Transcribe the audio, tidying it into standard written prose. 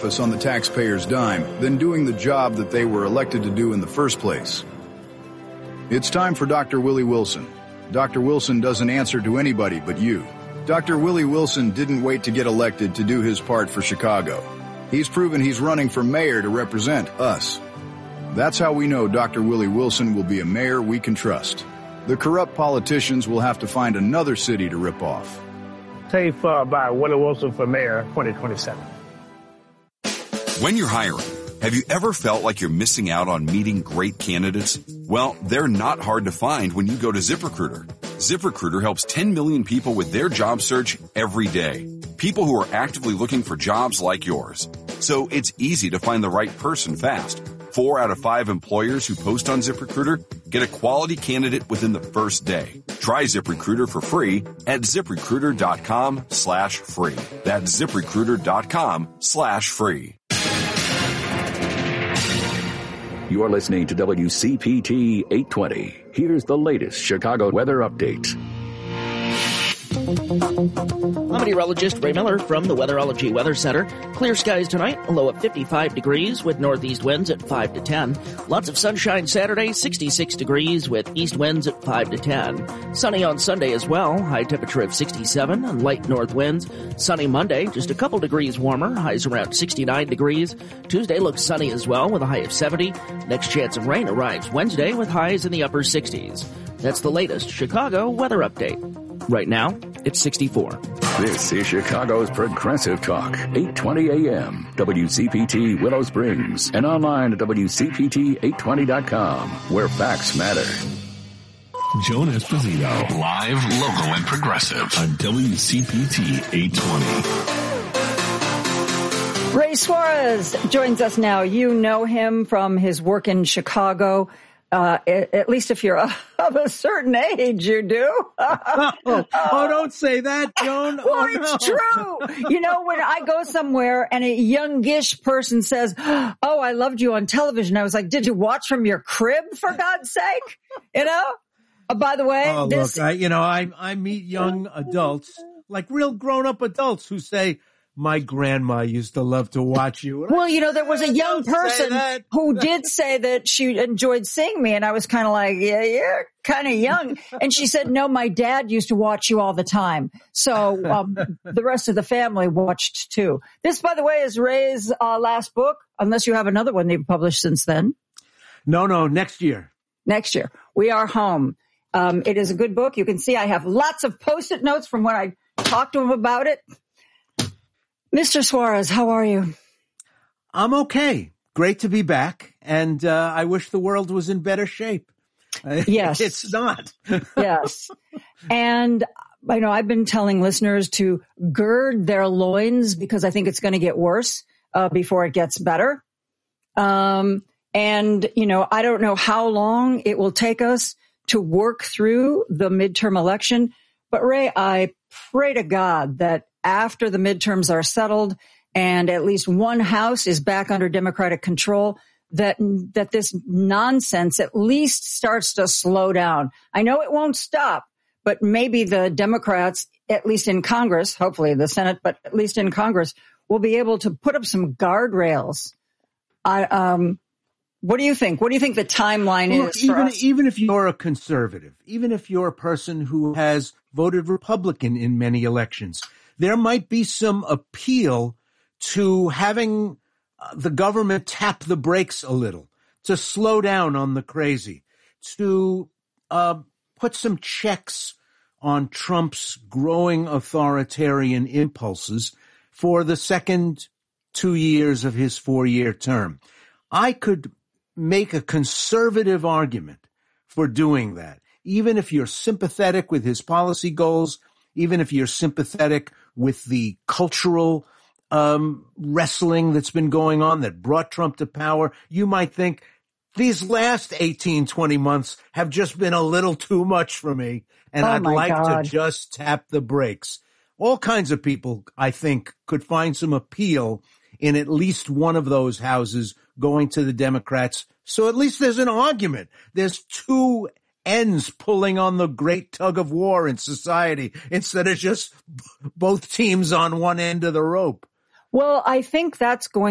office on the taxpayer's dime than doing the job that they were elected to do in the first place. It's time for Dr. Willie Wilson. Dr. Wilson doesn't answer to anybody but you. Dr. Willie Wilson didn't wait to get elected to do his part for Chicago. He's proven he's running for mayor to represent us. That's how we know Dr. Willie Wilson will be a mayor we can trust. The corrupt politicians will have to find another city to rip off. Safe by Willie Wilson for mayor 2027. When you're hiring, have you ever felt like you're missing out on meeting great candidates? Well, they're not hard to find when you go to ZipRecruiter. ZipRecruiter helps 10 million people with their job search every day. People who are actively looking for jobs like yours. So it's easy to find the right person fast. 4 out of 5 employers who post on ZipRecruiter get a quality candidate within the first day. Try ZipRecruiter for free at ZipRecruiter.com/free. That's ZipRecruiter.com/free. You are listening to WCPT 820. Here's the latest Chicago weather update. I'm meteorologist Ray Miller from the Weatherology Weather Center. Clear skies tonight, a low of 55 degrees with northeast winds at 5 to 10. Lots of sunshine Saturday, 66 degrees with east winds at 5 to 10. Sunny on Sunday as well, high temperature of 67 and light north winds. Sunny Monday, just a couple degrees warmer, highs around 69 degrees. Tuesday looks sunny as well with a high of 70. Next chance of rain arrives Wednesday with highs in the upper 60s. That's the latest Chicago weather update. Right now, it's 64. This is Chicago's Progressive Talk, 820 AM, WCPT Willow Springs, and online at WCPT820.com, where facts matter. Joan Esposito, live, local, and progressive on WCPT 820. Ray Suarez joins us now. You know him from his work in Chicago. At least if you're of a certain age, you do. Oh, don't say that, Joan. Well, it's true. You know, when I go somewhere and a youngish person says, oh, I loved you on television, I was like, did you watch from your crib, for God's sake? You know? By the way, look, I meet young adults, like real grown-up adults who say, my grandma used to love to watch you. Well, there was a young person who did say that she enjoyed seeing me, and I was kind of like, yeah, you're kind of young. And she said, no, my dad used to watch you all the time. So the rest of the family watched too. This, by the way, is Ray's last book, unless you have another one you've published since then. No, next year. Next year. We Are Home. It is a good book. You can see I have lots of Post-it notes from when I talked to him about it. Mr. Suarez, how are you? I'm okay. Great to be back. And I wish the world was in better shape. Yes. It's not. Yes. And, I've been telling listeners to gird their loins because I think it's going to get worse before it gets better. I don't know how long it will take us to work through the midterm election. But, Ray, I pray to God that after the midterms are settled and at least one house is back under Democratic control, that this nonsense at least starts to slow down. I know it won't stop, but maybe the Democrats, at least in Congress, hopefully the Senate, but at least in Congress, will be able to put up some guardrails. What do you think? What do you think the timeline is for us? Even if you're a conservative, even if you're a person who has voted Republican in many elections, there might be some appeal to having the government tap the brakes a little, to slow down on the crazy, to put some checks on Trump's growing authoritarian impulses for the second 2 years of his 4-year term. I could make a conservative argument for doing that, even if you're sympathetic with his policy goals, even if you're sympathetic with the cultural wrestling that's been going on that brought Trump to power. You might think these last 18, 20 months have just been a little too much for me, and I'd like to just tap the brakes. All kinds of people, I think, could find some appeal in at least one of those houses going to the Democrats. So at least there's an argument. There's two ends pulling on the great tug of war in society instead of just both teams on one end of the rope. Well, I think that's going